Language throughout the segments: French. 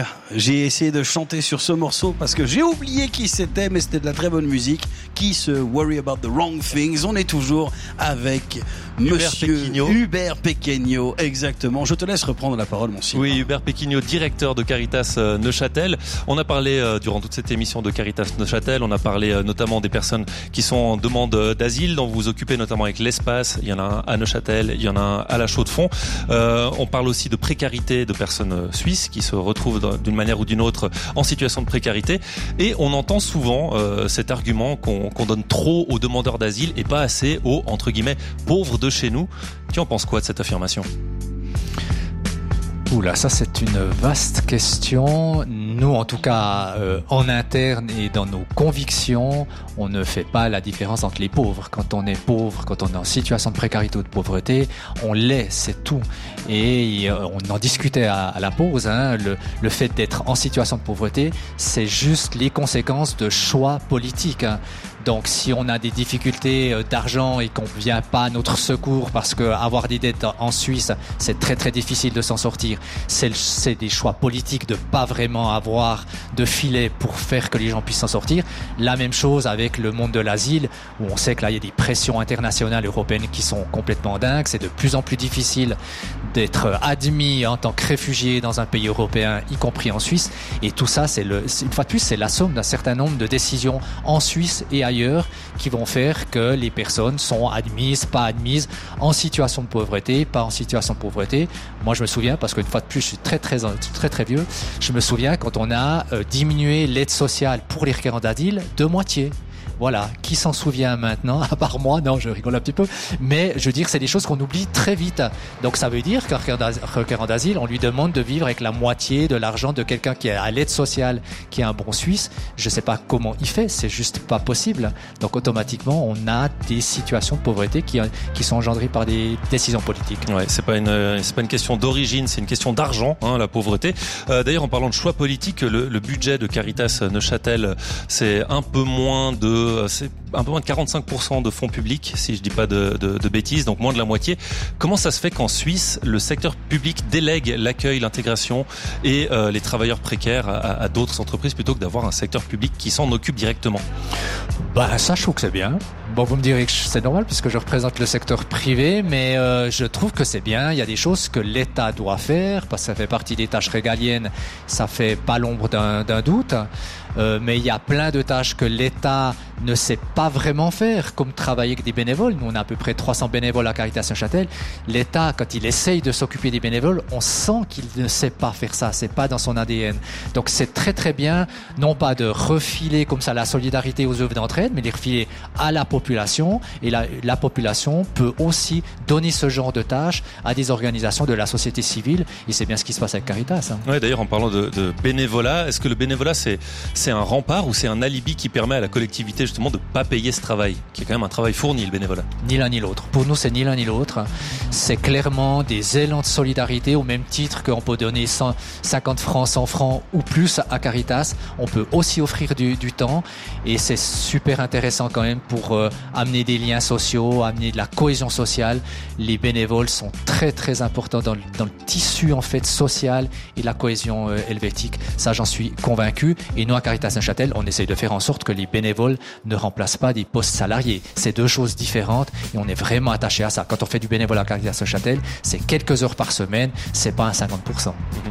j'ai essayé de chanter sur ce morceau parce que j'ai oublié qui c'était, mais c'était de la très bonne musique. Qui se worry about the wrong things. On est toujours avec Monsieur Hubert Pequeño. Exactement. Je te laisse reprendre la parole, mon Sylvain. Oui, Hubert Pequeño, directeur de Caritas Neuchâtel. On a parlé durant toute cette émission de Caritas Neuchâtel. On a parlé notamment des personnes qui sont en demande d'asile, dont vous vous occupez notamment avec l'Espace. Il y en a un à Neuchâtel, il y en a un à La Chaux-de-Fonds. On parle aussi de précarité de personnes suisses qui se retrouvent d'une manière ou d'une autre en situation de précarité. Et on entend souvent cet argument qu'on donne trop aux demandeurs d'asile et pas assez aux, entre guillemets, pauvres de chez nous. Tu en penses quoi de cette affirmation ? Oula, ça c'est une vaste question. Nous, en tout cas, en interne et dans nos convictions, on ne fait pas la différence entre les pauvres. Quand on est pauvre, quand on est en situation de précarité ou de pauvreté, on l'est, c'est tout. Et on en discutait à la pause, hein, le fait d'être en situation de pauvreté, c'est juste les conséquences de choix politiques, hein. Donc, si on a des difficultés d'argent et qu'on vient pas à notre secours parce que avoir des dettes en Suisse, c'est très très difficile de s'en sortir. C'est des choix politiques de pas vraiment avoir de filet pour faire que les gens puissent s'en sortir. La même chose avec le monde de l'asile, où on sait que là, il y a des pressions internationales européennes qui sont complètement dingues. C'est de plus en plus difficile d'être admis en tant que réfugié dans un pays européen, y compris en Suisse. Et tout ça, une fois de plus, c'est la somme d'un certain nombre de décisions en Suisse et ailleurs qui vont faire que les personnes sont admises, pas admises, en situation de pauvreté, pas en situation de pauvreté. Moi, je me souviens, parce qu'une fois de plus, je suis très vieux, je me souviens quand on a diminué l'aide sociale pour les requérants d'asile de moitié. Voilà, qui s'en souvient maintenant, à part moi? Non, je rigole un petit peu. Mais je veux dire, c'est des choses qu'on oublie très vite. Donc ça veut dire qu'un requérant d'asile, on lui demande de vivre avec la moitié de l'argent de quelqu'un qui est à l'aide sociale, qui est un bon Suisse. Je sais pas comment il fait, c'est juste pas possible. Donc automatiquement, on a des situations de pauvreté qui sont engendrées par des décisions politiques. Ouais, c'est pas une question d'origine, c'est une question d'argent, hein, la pauvreté. D'ailleurs, en parlant de choix politiques, le budget de Caritas Neuchâtel, c'est un peu moins de 45% de fonds publics, si je dis pas de bêtises, donc moins de la moitié. Comment ça se fait qu'en Suisse, le secteur public délègue l'accueil, l'intégration et les travailleurs précaires à d'autres entreprises plutôt que d'avoir un secteur public qui s'en occupe directement? Ça, je trouve que c'est bien. Bon, vous me direz que c'est normal puisque je représente le secteur privé, mais je trouve que c'est bien. Il y a des choses que l'État doit faire parce que ça fait partie des tâches régaliennes. Ça fait pas l'ombre d'un doute. Mais il y a plein de tâches que l'État ne sait pas vraiment faire, comme travailler avec des bénévoles. Nous, on a à peu près 300 bénévoles à Caritas Neuchâtel. L'État, quand il essaye de s'occuper des bénévoles, on sent qu'il ne sait pas faire ça. C'est pas dans son ADN. Donc, c'est très, très bien, non pas de refiler comme ça la solidarité aux œuvres d'entraide, mais de les refiler à la population. Et la population peut aussi donner ce genre de tâches à des organisations de la société civile. Et c'est bien ce qui se passe avec Caritas, hein. Ouais, d'ailleurs, en parlant de bénévolat, est-ce que le bénévolat, c'est un rempart ou c'est un alibi qui permet à la collectivité justement de pas payer ce travail, qui est quand même un travail fourni, le bénévolat? Ni l'un ni l'autre. Pour nous, c'est ni l'un ni l'autre. C'est clairement des élans de solidarité au même titre qu'on peut donner 150 francs, 100 francs ou plus à Caritas. On peut aussi offrir du temps et c'est super intéressant quand même pour amener des liens sociaux, amener de la cohésion sociale. Les bénévoles sont très très importants dans le tissu en fait social et la cohésion helvétique. Ça, j'en suis convaincu. Et nous, à Caritas Neuchâtel, on essaye de faire en sorte que les bénévoles ne remplacent pas des postes salariés. C'est deux choses différentes et on est vraiment attaché à ça. Quand on fait du bénévolat à Caritas Neuchâtel, c'est quelques heures par semaine, c'est pas un 50%.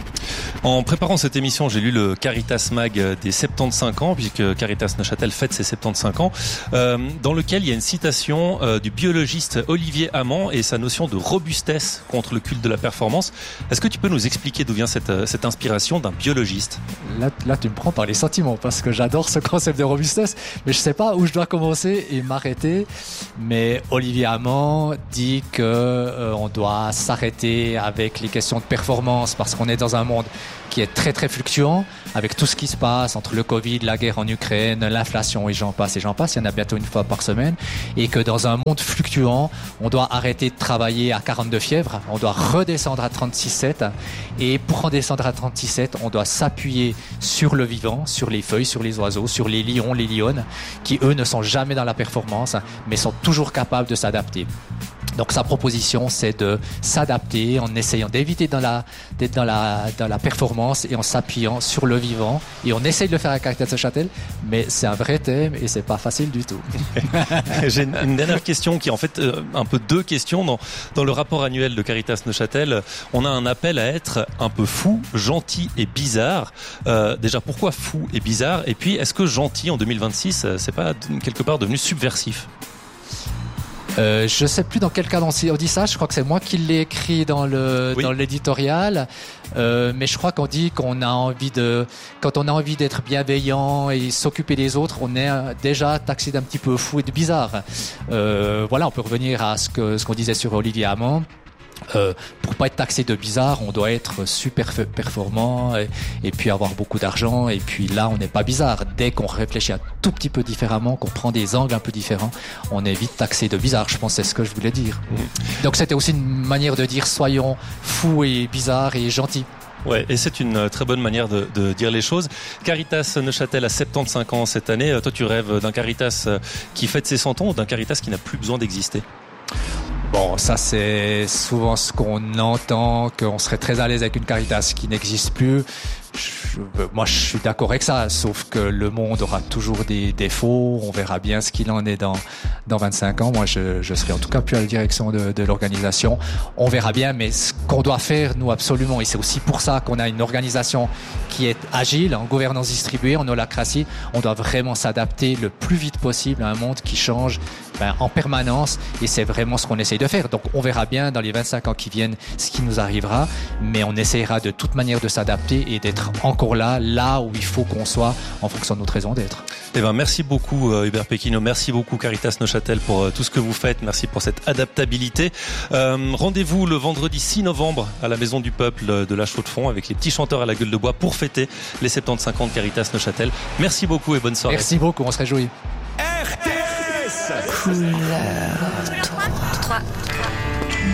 En préparant cette émission, j'ai lu le Caritas Mag des 75 ans, puisque Caritas Neuchâtel fête ses 75 ans, dans lequel il y a une citation du biologiste Olivier Amand et sa notion de robustesse contre le culte de la performance. Est-ce que tu peux nous expliquer d'où vient cette inspiration d'un biologiste? Là, tu me prends par les sentiments parce que j'adore ce concept de robustesse, mais je sais pas où je dois commencer et m'arrêter. Mais Olivier Amand dit que on doit s'arrêter avec les questions de performance parce qu'on est dans un monde qui est très très fluctuant avec tout ce qui se passe entre le Covid, la guerre en Ukraine, l'inflation et j'en passe. Il y en a bientôt une fois par semaine et que dans un monde fluctuant, on doit arrêter de travailler à 42 fièvres, on doit redescendre à 36,7 et pour redescendre à 36,7, on doit s'appuyer sur le vivant, sur les feuilles, sur les oiseaux, sur les lions, les lionnes qui eux ne sont jamais dans la performance mais sont toujours capables de s'adapter. Donc sa proposition, c'est de s'adapter en essayant d'éviter d'être dans la performance et en s'appuyant sur le vivant. Et on essaye de le faire à Caritas Neuchâtel, mais c'est un vrai thème et c'est pas facile du tout. J'ai une dernière question qui est en fait un peu deux questions. Dans le rapport annuel de Caritas Neuchâtel, on a un appel à être un peu fou, gentil et bizarre. Déjà, pourquoi fou et bizarre? Et puis, est-ce que gentil en 2026, c'est pas quelque part devenu subversif? Je sais plus dans quel cadre on dit ça. Je crois que c'est moi qui l'ai écrit dans l'éditorial. Mais je crois qu'on dit quand on a envie d'être bienveillant et s'occuper des autres, on est déjà taxé d'un petit peu fou et de bizarre. Voilà, on peut revenir à ce qu'on disait sur Olivier Hamon. Pour pas être taxé de bizarre, on doit être super performant et puis avoir beaucoup d'argent. Et puis là, on n'est pas bizarre. Dès qu'on réfléchit un tout petit peu différemment, qu'on prend des angles un peu différents, on est vite taxé de bizarre. Je pense que c'est ce que je voulais dire. Donc c'était aussi une manière de dire soyons fous et bizarres et gentils. Ouais, et c'est une très bonne manière de dire les choses. Caritas Neuchâtel a 75 ans cette année. Toi, tu rêves d'un Caritas qui fête ses 100 ans ou d'un Caritas qui n'a plus besoin d'exister? Bon, ça c'est souvent ce qu'on entend, qu'on serait très à l'aise avec une Caritas qui n'existe plus. Moi, je suis d'accord avec ça, sauf que le monde aura toujours des défauts. On verra bien ce qu'il en est dans 25 ans. Moi, je serai en tout cas plus à la direction de l'organisation. On verra bien, mais ce qu'on doit faire, nous, absolument, et c'est aussi pour ça qu'on a une organisation qui est agile, en gouvernance distribuée, en holacratie. On doit vraiment s'adapter le plus vite possible à un monde qui change en permanence, et c'est vraiment ce qu'on essaye de faire. Donc, on verra bien dans les 25 ans qui viennent ce qui nous arrivera, mais on essayera de toute manière de s'adapter et d'être encore là où il faut qu'on soit en fonction de notre raison d'être. Eh ben, merci beaucoup Hubert Pequeno, merci beaucoup Caritas Neuchâtel pour tout ce que vous faites, merci pour cette adaptabilité. Rendez-vous le vendredi 6 novembre à la Maison du Peuple de la Chaux-de-Fonds avec les petits chanteurs à la gueule de bois pour fêter les 75 ans de Caritas Neuchâtel. Merci beaucoup et bonne soirée. Merci beaucoup, on se réjouit. RTS Couleur 3.